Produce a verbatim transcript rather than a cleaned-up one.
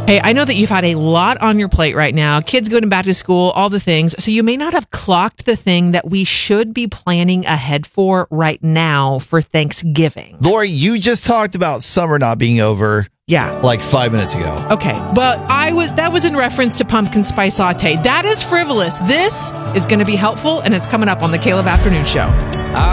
Hey, I know that you've had a lot on your plate right now. Kids going back to school, all the things. So you may not have clocked the thing that we should be planning ahead for right now for Thanksgiving. Lori, you just talked about summer not being over. Yeah. Like five minutes ago. Okay. But I was that was in reference to pumpkin spice latte. That is frivolous. This is going to be helpful, and it's coming up on the Caleb Afternoon Show.